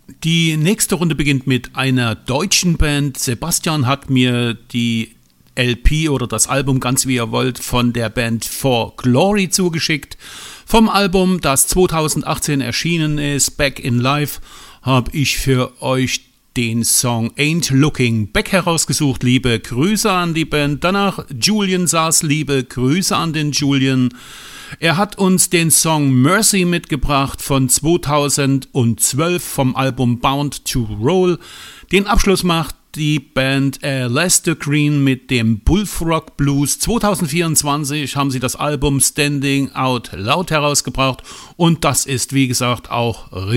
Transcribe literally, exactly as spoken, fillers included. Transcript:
Die nächste Runde beginnt mit einer deutschen Band. Sebastian hat mir die L P oder das Album, ganz wie ihr wollt, von der Band For Glory zugeschickt. Vom Album, das zweitausendachtzehn erschienen ist, Back in Life, habe ich für euch den Song Ain't Looking Back herausgesucht. Liebe Grüße an die Band. Danach Julian Sass, liebe Grüße an den Julian. Er hat uns den Song Mercy mitgebracht von zweitausendzwölf vom Album Bound to Roll. Den Abschluss macht die Band äh, Lester Green mit dem Bullfrog Blues. zweitausendvierundzwanzig haben sie das Album Standing Out Loud herausgebracht und das ist, wie gesagt, auch